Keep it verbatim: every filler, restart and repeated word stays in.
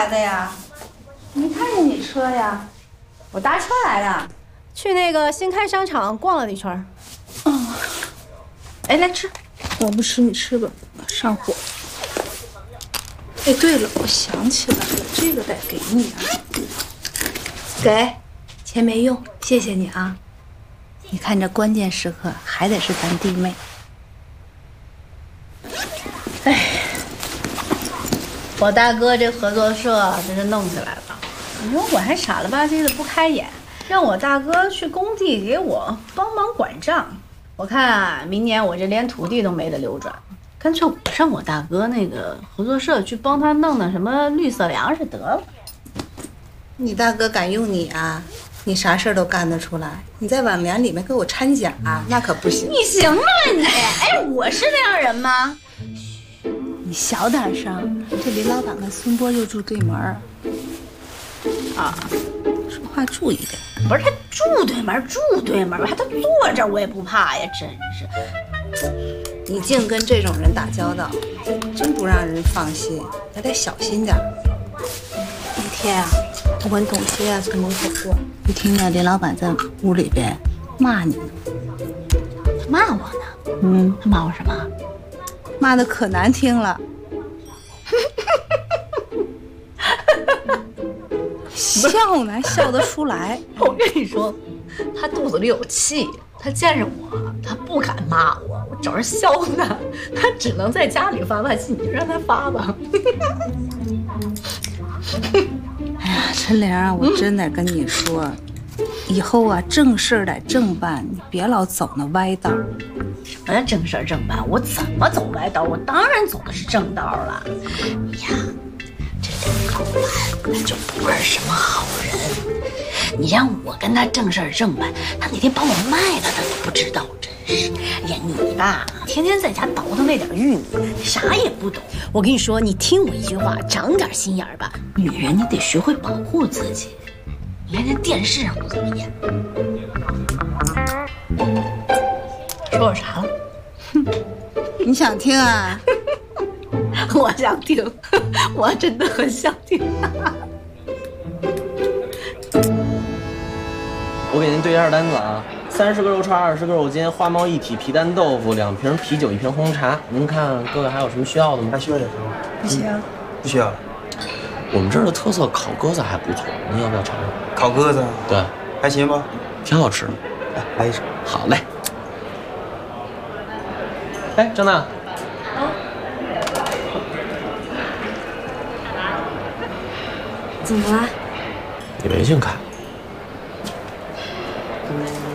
来的呀？没看见你车呀？我搭车来的， 去那个新开商场逛了一圈。 哦，哎，来吃。我不吃，你吃吧，上火。哎，对了，我想起来了，这个得给你啊。给，钱没用，谢谢你啊。你看这关键时刻还得是咱弟妹。哎，我大哥这合作社真是弄起来了。你说我还傻了吧唧的不开眼，让我大哥去工地给我帮忙管账。我看啊，明年我这连土地都没得流转，干脆我上我大哥那个合作社去帮他弄那什么绿色粮食得了。你大哥敢用你啊？你啥事儿都干得出来，你在网联里面给我掺假、啊，那可不行。你行吗你？哎，我是那样人吗？你小点声，这林老板跟孙波就住对门儿。啊，说话注意点。不是他住对门，住对门，他坐这儿我也不怕呀，真是。你净跟这种人打交道，真不让人放心，还得小心点。那天啊，我跟董卿啊从门口过，就听见林老板在屋里边骂你呢。他骂我呢？嗯，他骂我什么？骂的可难听了。笑呢，笑得出来。 我跟你说，他肚子里有气，他见着我，他不敢骂我，我找人削他，他只能在家里发发信，你就让他发吧。 哎呀，陈玲啊，我真得跟你说，嗯、以后啊，正事得正办，你别老走那歪道。 什么正事正办？我怎么走歪道？我当然走的是正道了。呀。这林老板他就不是什么好人，你让我跟他正事正办，他哪天把我卖了他都不知道，真是。哎呀，你吧，天天在家倒腾那点玉米，啥也不懂。我跟你说，你听我一句话，长点心眼儿吧。女人你得学会保护自己。你看那电视上都怎么演？说我啥了？ 你想听啊？ 我想听，我真的很想听。 我给您对一下单子啊，三十个肉串，二十个肉筋，花猫一体，皮蛋豆腐，两瓶啤酒，一瓶红茶。您看各位还有什么需要的吗？ 还需要点什么？ 不需要， 不需要。 我们这儿的特色烤鸽子还不错，您要不要尝尝？ 烤鸽子？ 对， 还行吧， 挺好吃的。 来，来一只。 好嘞。哎，张娜。 怎么了？ 你微信开。